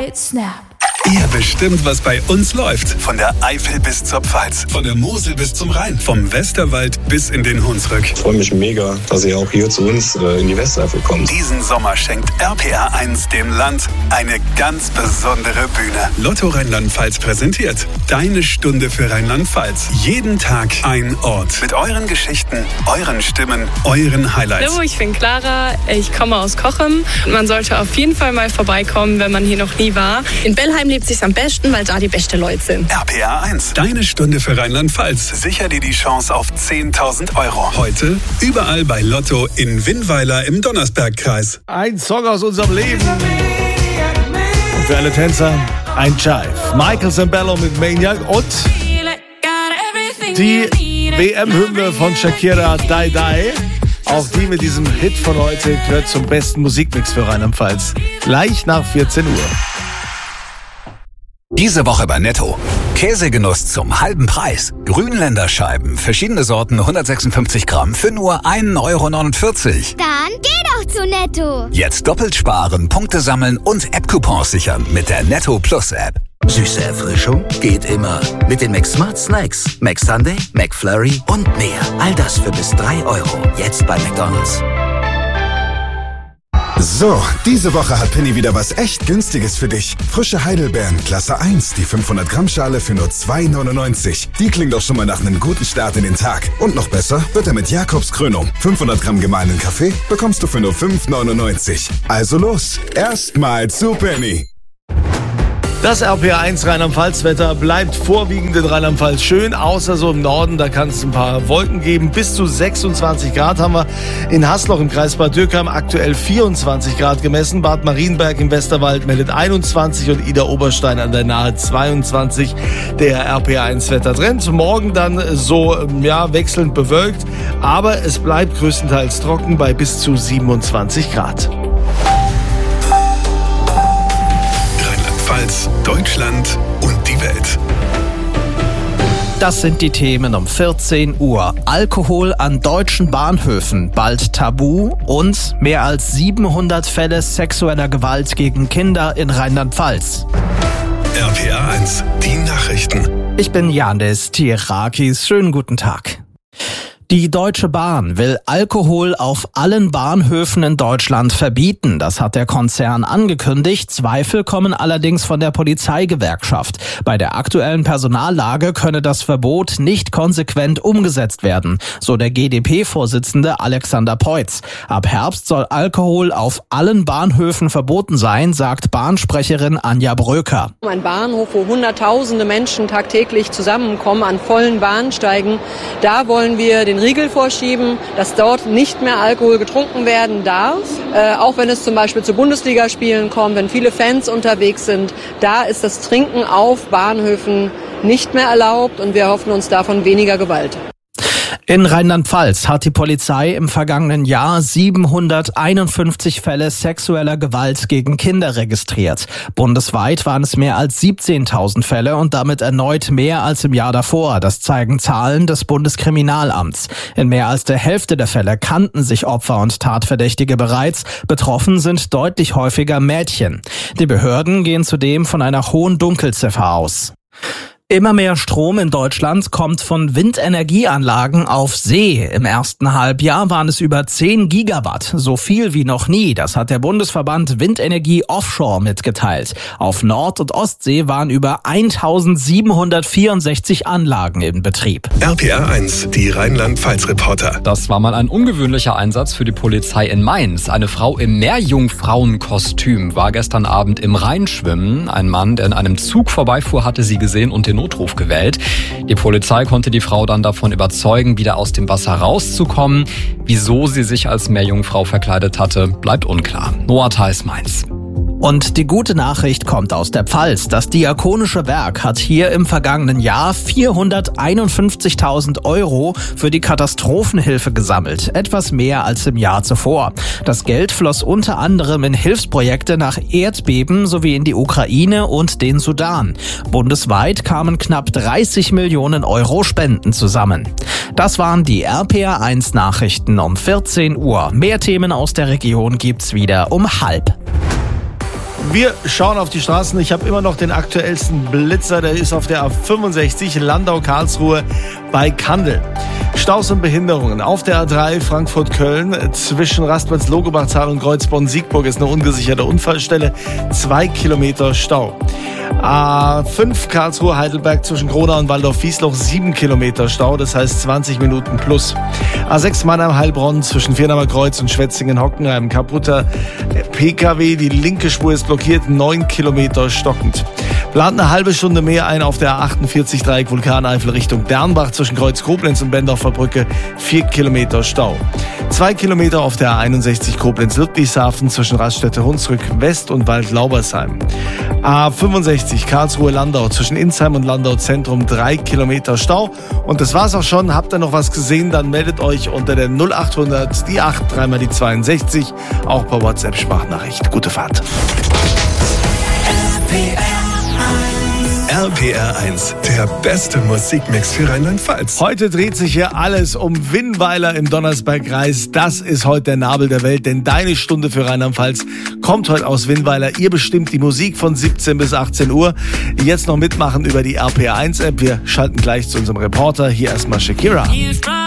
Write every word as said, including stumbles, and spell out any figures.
right snap. Ihr bestimmt, was bei uns läuft. Von der Eifel bis zur Pfalz, von der Mosel bis zum Rhein, vom Westerwald bis in den Hunsrück. Ich freue mich mega, dass ihr auch hier zu uns äh, in die Westeifel kommt. Diesen Sommer schenkt R P R eins dem Land eine ganz besondere Bühne. Lotto Rheinland-Pfalz präsentiert Deine Stunde für Rheinland-Pfalz. Jeden Tag ein Ort. Mit euren Geschichten, euren Stimmen, euren Highlights. Hallo, ich bin Clara, ich komme aus Cochem. Man sollte auf jeden Fall mal vorbeikommen, wenn man hier noch nie war. In Bellheim lebt sich's am besten, weil da die besten Leute sind. R P R eins, Deine Stunde für Rheinland-Pfalz. Sicher dir die Chance auf zehntausend Euro. Heute überall bei Lotto in Winnweiler im Donnersbergkreis. Ein Song aus unserem Leben. Und für alle Tänzer ein Jive. Michael Zambello mit Maniac und die W M-Hymne von Shakira, Die Die. Auch die mit diesem Hit von heute gehört zum besten Musikmix für Rheinland-Pfalz. Gleich nach vierzehn Uhr. Diese Woche bei Netto. Käsegenuss zum halben Preis. Grünländerscheiben, verschiedene Sorten, hundertsechsundfünfzig Gramm für nur ein Euro neunundvierzig. Dann geh doch zu Netto. Jetzt doppelt sparen, Punkte sammeln und App-Coupons sichern mit der Netto Plus App. Süße Erfrischung geht immer. Mit den McSmart Snacks. McSunday, McFlurry und mehr. All das für bis drei Euro. Jetzt bei McDonald's. So, diese Woche hat Penny wieder was echt Günstiges für dich. Frische Heidelbeeren, Klasse eins, die fünfhundert Gramm Schale für nur zwei neunundneunzig. Die klingt doch schon mal nach einem guten Start in den Tag. Und noch besser wird er mit Jakobs Krönung. fünfhundert Gramm gemahlenen Kaffee bekommst du für nur fünf neunundneunzig. Also los, erstmal zu Penny. Das R P R eins Rheinland-Pfalz-Wetter bleibt vorwiegend in Rheinland-Pfalz schön, außer so im Norden, da kann es ein paar Wolken geben. Bis zu sechsundzwanzig Grad haben wir in Hasloch im Kreis Bad Dürkheim aktuell vierundzwanzig Grad gemessen. Bad Marienberg im Westerwald meldet einundzwanzig und Idar-Oberstein an der Nahe zweiundzwanzig. Der R P R eins Wettertrend. Morgen dann so ja, wechselnd bewölkt, aber es bleibt größtenteils trocken bei bis zu siebenundzwanzig Grad. Deutschland und die Welt. Das sind die Themen um vierzehn Uhr. Alkohol an deutschen Bahnhöfen, bald tabu und mehr als siebenhundert Fälle sexueller Gewalt gegen Kinder in Rheinland-Pfalz. R P R eins, die Nachrichten. Ich bin Janis Tierakis. Schönen guten Tag. Die Deutsche Bahn will Alkohol auf allen Bahnhöfen in Deutschland verbieten. Das hat der Konzern angekündigt. Zweifel kommen allerdings von der Polizeigewerkschaft. Bei der aktuellen Personallage könne das Verbot nicht konsequent umgesetzt werden, so der G d P-Vorsitzende Alexander Peutz. Ab Herbst soll Alkohol auf allen Bahnhöfen verboten sein, sagt Bahnsprecherin Anja Bröker. Ein Bahnhof, wo hunderttausende Menschen tagtäglich zusammenkommen an vollen Bahnsteigen, da wollen wir den Riegel vorschieben, dass dort nicht mehr Alkohol getrunken werden darf. Äh, auch wenn es zum Beispiel zu Bundesligaspielen kommt, wenn viele Fans unterwegs sind, da ist das Trinken auf Bahnhöfen nicht mehr erlaubt und wir hoffen uns davon weniger Gewalt. In Rheinland-Pfalz hat die Polizei im vergangenen Jahr siebenhunderteinundfünfzig Fälle sexueller Gewalt gegen Kinder registriert. Bundesweit waren es mehr als siebzehntausend Fälle und damit erneut mehr als im Jahr davor. Das zeigen Zahlen des Bundeskriminalamts. In mehr als der Hälfte der Fälle kannten sich Opfer und Tatverdächtige bereits. Betroffen sind deutlich häufiger Mädchen. Die Behörden gehen zudem von einer hohen Dunkelziffer aus. Immer mehr Strom in Deutschland kommt von Windenergieanlagen auf See. Im ersten Halbjahr waren es über zehn Gigawatt, so viel wie noch nie. Das hat der Bundesverband Windenergie Offshore mitgeteilt. Auf Nord- und Ostsee waren über eintausendsiebenhundertvierundsechzig Anlagen in Betrieb. R P R eins, die Rheinland-Pfalz-Reporter. Das war mal ein ungewöhnlicher Einsatz für die Polizei in Mainz. Eine Frau im Meerjungfrauenkostüm war gestern Abend im Rhein schwimmen. Ein Mann, der in einem Zug vorbeifuhr, hatte sie gesehen und den Notruf gewählt. Die Polizei konnte die Frau dann davon überzeugen, wieder aus dem Wasser rauszukommen. Wieso sie sich als Meerjungfrau verkleidet hatte, bleibt unklar. Noah Theis, Mainz. Und die gute Nachricht kommt aus der Pfalz. Das Diakonische Werk hat hier im vergangenen Jahr vierhunderteinundfünfzigtausend Euro für die Katastrophenhilfe gesammelt. Etwas mehr als im Jahr zuvor. Das Geld floss unter anderem in Hilfsprojekte nach Erdbeben sowie in die Ukraine und den Sudan. Bundesweit kamen knapp dreißig Millionen Euro Spenden zusammen. Das waren die R P R eins Nachrichten um vierzehn Uhr. Mehr Themen aus der Region gibt's wieder um halb. Wir schauen auf die Straßen. Ich habe immer noch den aktuellsten Blitzer. Der ist auf der A fünfundsechzig Landau-Karlsruhe bei Kandel. Staus und Behinderungen. Auf der A drei Frankfurt-Köln zwischen Rastplatz-Logebachtal und Kreuzborn-Siegburg ist eine ungesicherte Unfallstelle. Zwei Kilometer Stau. A fünf Karlsruhe-Heidelberg zwischen Gronau und Waldorf-Wiesloch sieben Kilometer Stau, das heißt zwanzig Minuten plus. A sechs Mannheim-Heilbronn zwischen Viernheimer Kreuz und Schwetzingen-Hockenheim kaputter P K W, die linke Spur ist blockiert, neun Kilometer stockend. Plant eine halbe Stunde mehr ein auf der A achtundvierzig Dreieck Vulkaneifel Richtung Dernbach zwischen Kreuz Koblenz und Bendorfer Brücke, vier Kilometer Stau. Zwei Kilometer auf der A einundsechzig Koblenz-Ludwigshafen zwischen Raststätte-Hunsrück West und Wald-Laubersheim. A fünfundsechzig Karlsruhe-Landau zwischen Insheim und Landau-Zentrum, drei Kilometer Stau. Und das war's auch schon. Habt ihr noch was gesehen, dann meldet euch unter der null achthundert, die acht, dreimal die zweiundsechzig, auch per WhatsApp-Sprachnachricht. Gute Fahrt. R P R eins, der beste Musikmix für Rheinland-Pfalz. Heute dreht sich hier alles um Winnweiler im Donnersbergkreis. Das ist heute der Nabel der Welt, denn deine Stunde für Rheinland-Pfalz kommt heute aus Winnweiler. Ihr bestimmt die Musik von siebzehn bis achtzehn Uhr. Jetzt noch mitmachen über die R P R eins App. Wir schalten gleich zu unserem Reporter. Hier erstmal Shakira.